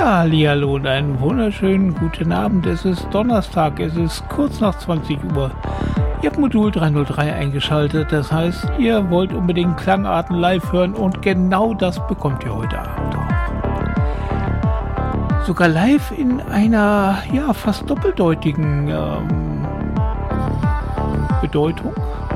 Ja, hallihallo und einen wunderschönen guten Abend. Es ist Donnerstag, es ist kurz nach 20 Uhr. Ihr habt Modul 303 eingeschaltet, das heißt, ihr wollt unbedingt Klangarten live hören und genau das bekommt ihr heute Abend auch. Sogar live in einer, ja, fast doppeldeutigen Bedeutung.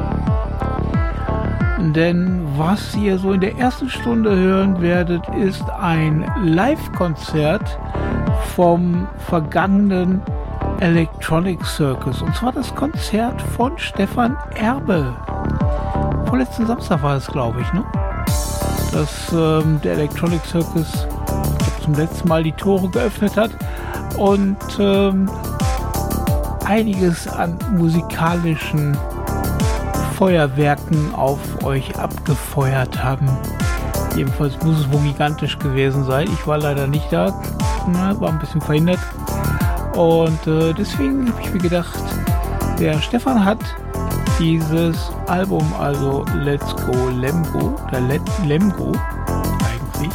Denn was ihr so in der ersten Stunde hören werdet, ist ein Live-Konzert vom vergangenen Electronic Circus. Und zwar das Konzert von Stefan Erbe. Vorletzten Samstag war es, glaube ich, ne? Dass der Electronic Circus zum letzten Mal die Tore geöffnet hat und einiges an musikalischen Feuerwerken auf euch abgefeuert haben. Jedenfalls muss es wohl gigantisch gewesen sein. Ich war leider nicht da, war ein bisschen verhindert. Und deswegen habe ich mir gedacht, der Stefan hat dieses Album, also Let's Go Lemgo, oder Lemgo eigentlich,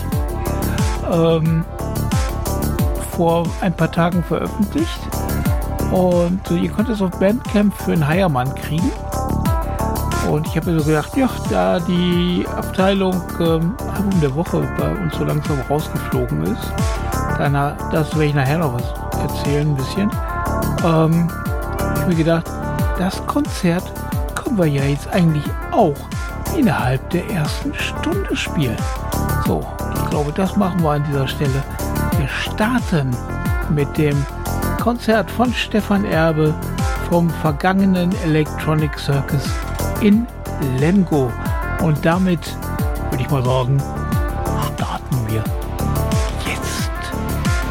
vor ein paar Tagen veröffentlicht. Und ihr könnt es auf Bandcamp für einen Heiermann kriegen. Und ich habe mir so gedacht, ja, da die Abteilung Album der Woche bei uns so langsam rausgeflogen ist, das werde ich nachher noch was erzählen, ein bisschen, habe ich mir gedacht, das Konzert können wir ja jetzt eigentlich auch innerhalb der ersten Stunde spielen. So, ich glaube, das machen wir an dieser Stelle. Wir starten mit dem Konzert von Stefan Erbe vom vergangenen Electronic Circus in Lemgo. Und damit würde ich mal sagen, starten wir.